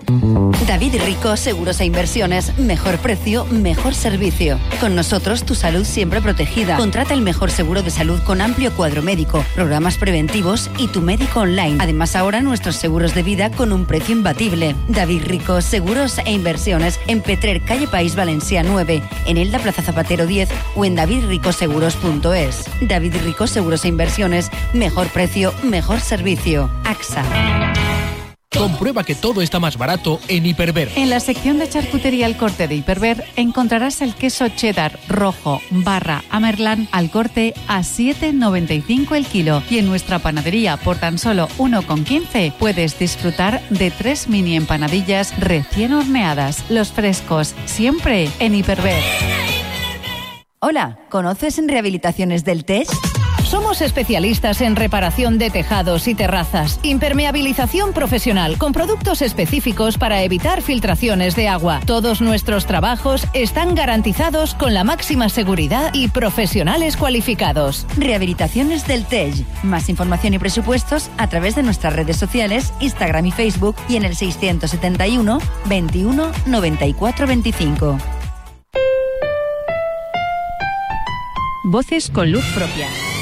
David Rico, Seguros e Inversiones. Mejor precio, mejor servicio. Con nosotros tu salud siempre protegida. Contrata el mejor seguro de salud con amplio cuadro médico, programas preventivos y tu médico online. Además ahora nuestros seguros de vida con un precio imbatible. David Rico, Seguros e Inversiones. En Petrer, calle País Valencia 9. En Elda, Plaza Zapatero 10 o en davidricoseguros.es. David Rico, Seguros e Inversiones. Mejor precio, mejor servicio. AXA. Comprueba que todo está más barato en Hiperver. En la sección de charcutería El Corte de Hiperver encontrarás el queso cheddar rojo barra Amerlán al corte a 7,95 el kilo. Y en nuestra panadería por tan solo 1,15 puedes disfrutar de 3 mini empanadillas recién horneadas. Los frescos, siempre en Hiperver. Hola, ¿conoces Rehabilitaciones del Tej? Somos especialistas en reparación de tejados y terrazas, impermeabilización profesional con productos específicos para evitar filtraciones de agua. Todos nuestros trabajos están garantizados con la máxima seguridad y profesionales cualificados. Rehabilitaciones del Tej. Más información y presupuestos a través de nuestras redes sociales, Instagram y Facebook y en el 671 21 94 25. Voces con luz propia.